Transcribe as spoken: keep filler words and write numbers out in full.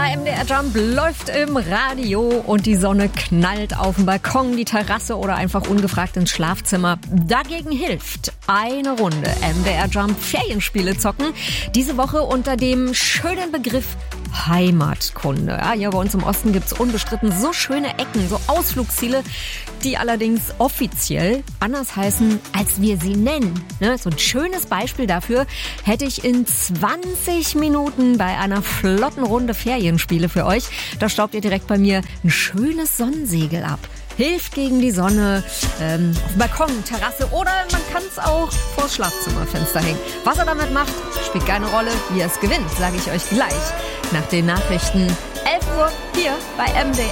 M D R Jump läuft im Radio und die Sonne knallt auf dem Balkon, die Terrasse oder einfach ungefragt ins Schlafzimmer. Dagegen hilft eine Runde M D R Jump Ferienspiele zocken. Diese Woche unter dem schönen Begriff Heimatkunde. Ja, hier bei uns im Osten gibt's unbestritten so schöne Ecken, so Ausflugsziele, die allerdings offiziell anders heißen, als wir sie nennen. Ne? So ein schönes Beispiel dafür hätte ich in zwanzig Minuten bei einer flotten Runde Ferienspiele für euch. Da staubt ihr direkt bei mir ein schönes Sonnensegel ab. Hilft gegen die Sonne, ähm, auf dem Balkon, Terrasse oder man kann es auch vors Schlafzimmerfenster hängen. Was er damit macht, spielt keine Rolle. Wie er es gewinnt, sage ich euch gleich nach den Nachrichten. elf Uhr hier bei M D R.